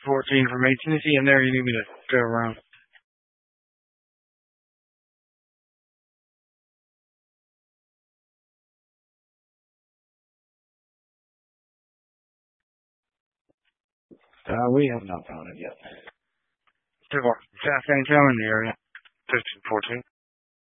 14 from 18. Is he in there? You need me to go around? We have not found it yet. 2 more. Fast Income in the area. 1514.